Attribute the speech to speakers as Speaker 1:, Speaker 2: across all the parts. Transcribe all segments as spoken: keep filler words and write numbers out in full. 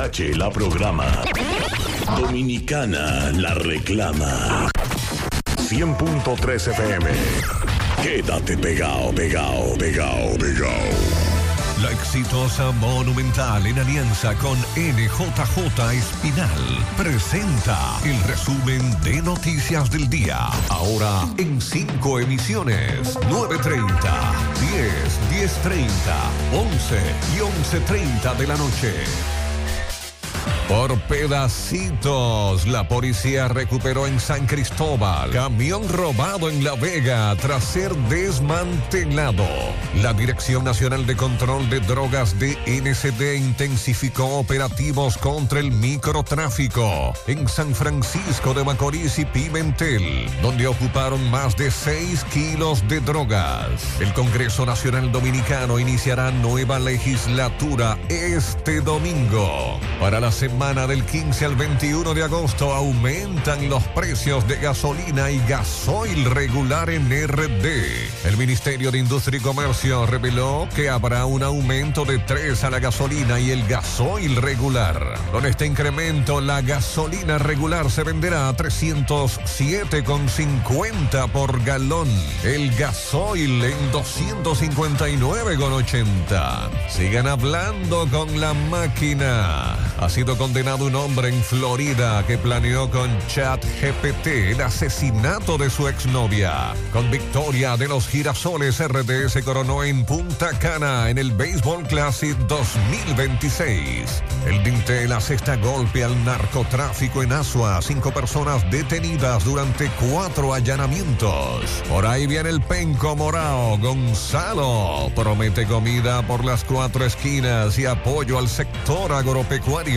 Speaker 1: H la programa. Dominicana la reclama. cien punto tres F M. Quédate pegado, pegado, pegado, pegado.
Speaker 2: La exitosa Monumental, en alianza con N J J Espinal, presenta el resumen de noticias del día. Ahora en cinco emisiones: nueve treinta, diez, diez treinta, once y once treinta de la noche. Por pedacitos, la policía recuperó en San Cristóbal camión robado en La Vega tras ser desmantelado. La Dirección Nacional de Control de Drogas D N C D intensificó operativos contra el microtráfico en San Francisco de Macorís y Pimentel, donde ocuparon más de seis kilos de drogas. El Congreso Nacional Dominicano iniciará nueva legislatura este domingo. Para la semana Semana del quince al veintiuno de agosto aumentan los precios de gasolina y gasoil regular en R D. El Ministerio de Industria y Comercio reveló que habrá un aumento de tres a la gasolina y el gasoil regular. Con este incremento, la gasolina regular se venderá a trescientos siete con cincuenta por galón. El gasoil en doscientos cincuenta y nueve con ochenta. Sigan hablando con la máquina. Ha sido condenado un hombre en Florida que planeó con ChatGPT el asesinato de su exnovia. Con victoria de los Girasoles, R D se coronó en Punta Cana en el Baseball Classic dos mil veintiséis. El Dintel asesta golpe al narcotráfico en Asua. Cinco personas detenidas durante cuatro allanamientos. Por ahí viene el penco morao. Gonzalo promete comida por las cuatro esquinas y apoyo al sector agropecuario.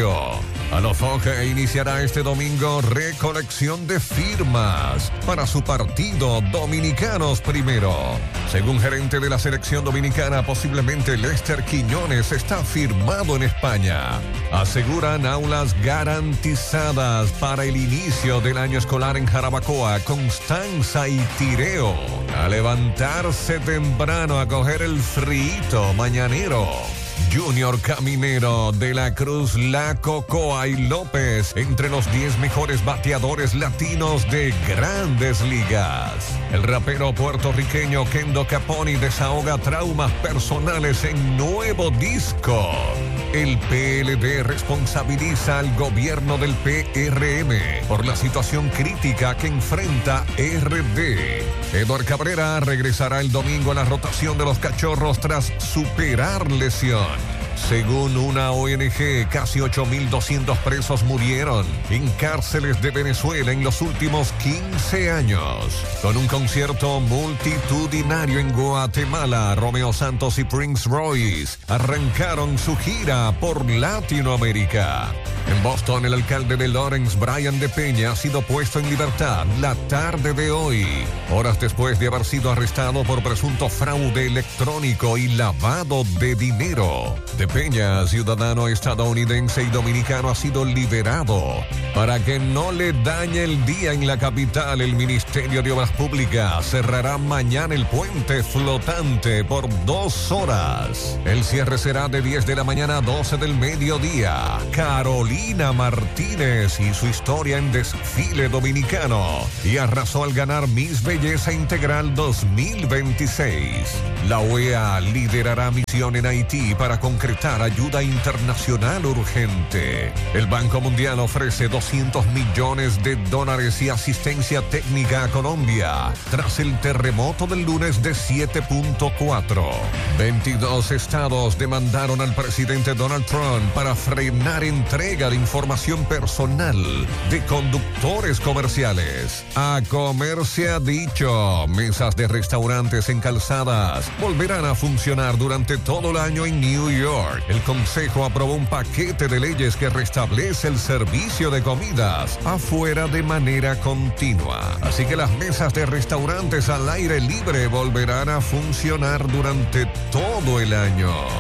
Speaker 2: Alofoque iniciará este domingo recolección de firmas para su partido Dominicanos Primero. Según gerente de la selección dominicana, posiblemente Lester Quiñones está firmado en España. Aseguran aulas garantizadas para el inicio del año escolar en Jarabacoa, Constanza y Tireo. A levantarse temprano a coger el friito mañanero. Junior Caminero, De la Cruz, La Cocoa y López entre los diez mejores bateadores latinos de Grandes Ligas. El rapero puertorriqueño Kendo Caponi desahoga traumas personales en nuevo disco. El P L D responsabiliza al gobierno del P R M por la situación crítica que enfrenta R D. Eduard Cabrera regresará el domingo a la rotación de los Cachorros tras superar lesión. Según una O N G, casi ocho mil doscientos presos murieron en cárceles de Venezuela en los últimos quince años. Con un concierto multitudinario en Guatemala, Romeo Santos y Prince Royce arrancaron su gira por Latinoamérica. En Boston, el alcalde de Lawrence, Brian De Peña, ha sido puesto en libertad la tarde de hoy, horas después de haber sido arrestado por presunto fraude electrónico y lavado de dinero. De Peña, ciudadano estadounidense y dominicano, ha sido liberado. Para que no le dañe el día en la capital, el Ministerio de Obras Públicas cerrará mañana el puente flotante por dos horas. El cierre será de diez de la mañana a doce del mediodía. Carolina Martínez y su historia en desfile dominicano. Y arrasó al ganar Miss Belleza Integral dos mil veintiséis. La O E A liderará misión en Haití para concretar ayuda internacional urgente. El Banco Mundial ofrece doscientos millones de dólares y asistencia técnica a Colombia tras el terremoto del lunes de siete punto cuatro. veintidós estados demandaron al presidente Donald Trump para frenar entrega de información personal de conductores comerciales. A comer se ha dicho. Mesas de restaurantes en calzadas volverán a funcionar durante todo el año en New York. El Consejo aprobó un paquete de leyes que restablece el servicio de comidas afuera de manera continua. Así que las mesas de restaurantes al aire libre volverán a funcionar durante todo el año.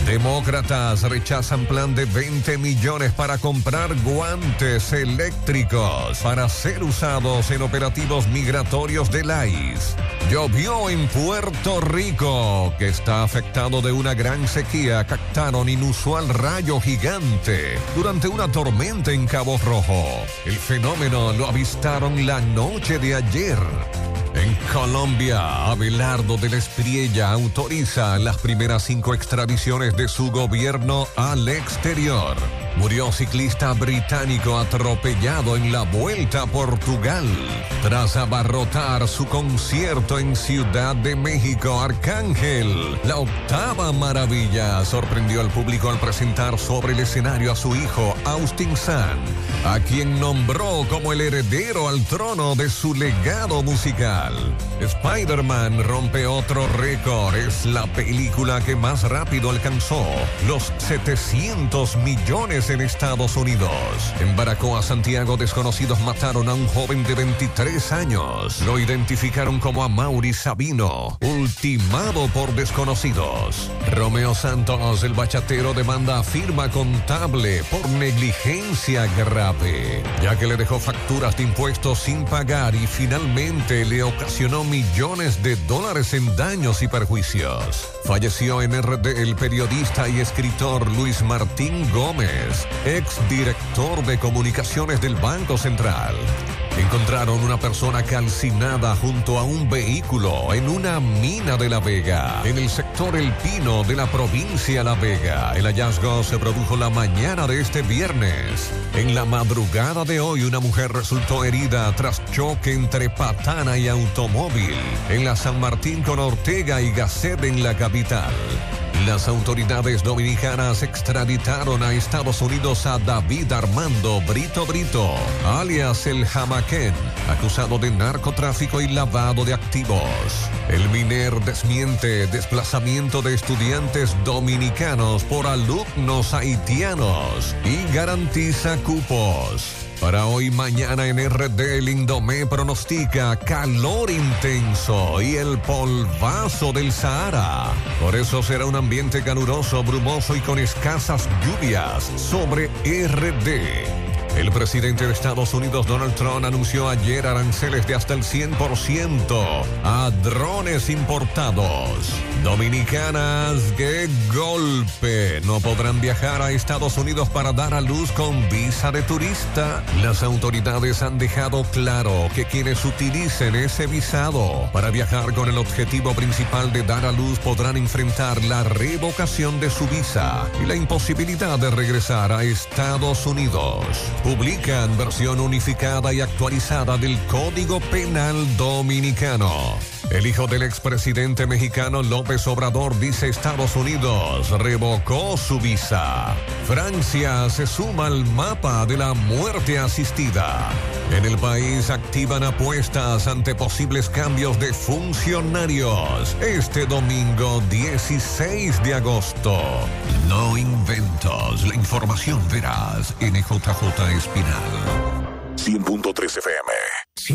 Speaker 2: Demócratas rechazan plan de veinte millones para comprar guantes eléctricos para ser usados en operativos migratorios del I C E. Llovió en Puerto Rico, que está afectado de una gran sequía. Captaron inusual rayo gigante durante una tormenta en Cabo Rojo. El fenómeno lo avistaron la noche de ayer. En Colombia, Abelardo de la Espriella autoriza las primeras cinco extradiciones de su gobierno al exterior. Murió ciclista británico atropellado en la Vuelta a Portugal. Tras abarrotar su concierto en Ciudad de México, Arcángel, la octava maravilla, sorprendió al público al presentar sobre el escenario a su hijo, Austin Sun, a quien nombró como el heredero al trono de su legado musical. Spider-Man rompe otro récord. Es la película que más rápido alcanzó los setecientos millones en Estados Unidos. En Baracoa, Santiago, desconocidos mataron a un joven de veintitrés años. Lo identificaron como Amaury Sabino, ultimado por desconocidos. Romeo Santos, el bachatero, demanda a firma contable por negligencia grave, ya que le dejó facturas de impuestos sin pagar y finalmente le ocasionó millones de dólares en daños y perjuicios. Falleció en R D el periodista y escritor Luis Martín Gómez, exdirector de comunicaciones del Banco Central. Encontraron una persona calcinada junto a un vehículo en una mina de La Vega, en el sector El Pino de la provincia La Vega. El hallazgo se produjo la mañana de este viernes. En la madrugada de hoy, una mujer resultó herida tras choque entre patana y automóvil en la San Martín con Ortega y Gasset en la capital. Las autoridades dominicanas extraditaron a Estados Unidos a David Armando Brito Brito, alias el Jamaquén, acusado de narcotráfico y lavado de activos. El MINER desmiente desplazamiento de estudiantes dominicanos por alumnos haitianos y garantiza cupos. Para hoy y mañana en R D, el Indomé pronostica calor intenso y el polvazo del Sahara. Por eso será un ambiente caluroso, brumoso y con escasas lluvias sobre R D. El presidente de Estados Unidos, Donald Trump, anunció ayer aranceles de hasta el cien por ciento a drones importados. Dominicanas, ¡qué golpe! No podrán viajar a Estados Unidos para dar a luz con visa de turista. Las autoridades han dejado claro que quienes utilicen ese visado para viajar con el objetivo principal de dar a luz podrán enfrentar la revocación de su visa y la imposibilidad de regresar a Estados Unidos. Publican versión unificada y actualizada del Código Penal Dominicano. El hijo del expresidente mexicano López Obrador dice Estados Unidos revocó su visa. Francia se suma al mapa de la muerte asistida. En el país activan apuestas ante posibles cambios de funcionarios. Este domingo dieciséis de agosto. No inventos, la información veraz. N J J Espinal.
Speaker 1: cien punto tres F M.